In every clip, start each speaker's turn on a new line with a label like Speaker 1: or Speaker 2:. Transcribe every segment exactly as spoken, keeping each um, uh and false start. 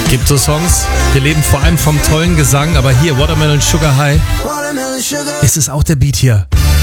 Speaker 1: Gibt so Songs, wir leben vor allem vom tollen Gesang, aber hier Watermelon Sugar High ist es auch der Beat hier.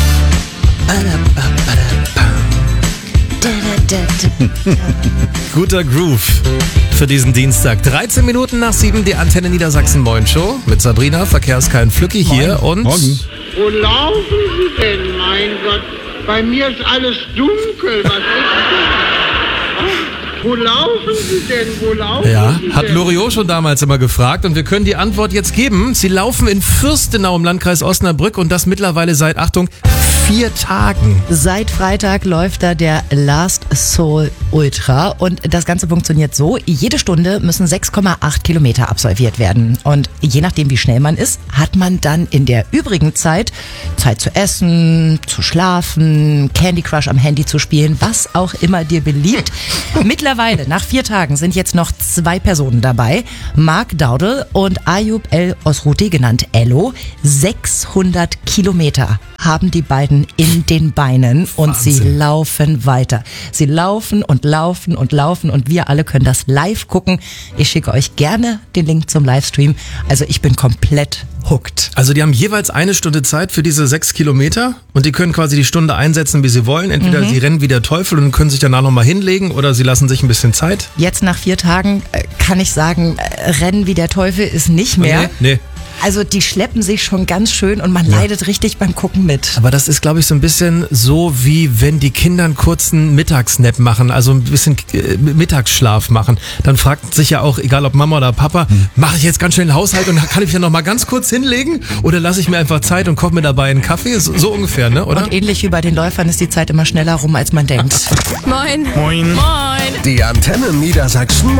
Speaker 1: Guter Groove für diesen Dienstag. dreizehn Minuten nach sieben, die Antenne Niedersachsen Moin Show mit Sabrina, Verkehrskein Flücki hier und...
Speaker 2: Morgen.
Speaker 3: Wo laufen Sie denn, mein Gott? Bei mir ist alles dunkel, was ist denn? Wo laufen Sie denn, wo laufen
Speaker 1: Ja,
Speaker 3: Sie
Speaker 1: hat
Speaker 3: denn?
Speaker 1: Loriot schon damals immer gefragt und wir können die Antwort jetzt geben. Sie laufen in Fürstenau im Landkreis Osnabrück und das mittlerweile seit, Achtung, vier Tagen.
Speaker 4: Seit Freitag läuft da der Last Soul Ultra und das Ganze funktioniert so, jede Stunde müssen sechs Komma acht Kilometer absolviert werden und je nachdem wie schnell man ist, hat man dann in der übrigen Zeit Zeit zu essen, zu schlafen, Candy Crush am Handy zu spielen, was auch immer dir beliebt. Mittlerweile, nach vier Tagen, sind jetzt noch zwei Personen dabei, Mark Daudel und Ayub El Osruti, genannt Ello. sechshundert Kilometer haben die beiden in den Beinen und
Speaker 1: Wahnsinn.
Speaker 4: sie laufen weiter. Sie laufen und laufen und laufen und wir alle können das live gucken. Ich schicke euch gerne den Link zum Livestream. Also ich bin komplett hooked.
Speaker 1: Also die haben jeweils eine Stunde Zeit für diese sechs Kilometer und die können quasi die Stunde einsetzen, wie sie wollen. Entweder
Speaker 4: Mhm.
Speaker 1: sie rennen wie der Teufel und können sich danach nochmal hinlegen oder sie lassen sich ein bisschen Zeit.
Speaker 4: Jetzt nach vier Tagen äh, kann ich sagen, äh, Rennen wie der Teufel ist nicht mehr.
Speaker 1: Nee, nee.
Speaker 4: Also die schleppen sich schon ganz schön und man
Speaker 1: Ja.
Speaker 4: leidet richtig beim Gucken mit.
Speaker 1: Aber das ist, glaube ich, so ein bisschen so, wie wenn die Kinder einen kurzen Mittagsnap machen, also ein bisschen äh, Mittagsschlaf machen. Dann fragt sich ja auch, egal ob Mama oder Papa, hm. mache ich jetzt ganz schnell den Haushalt und kann ich mich dann noch mal ganz kurz hinlegen? Oder lasse ich mir einfach Zeit und koche mir dabei einen Kaffee? So, so ungefähr, ne? Oder?
Speaker 4: Und ähnlich wie bei den Läufern ist die Zeit immer schneller rum, als man denkt.
Speaker 5: Moin.
Speaker 2: Moin.
Speaker 5: Moin.
Speaker 6: Die Antenne Niedersachsen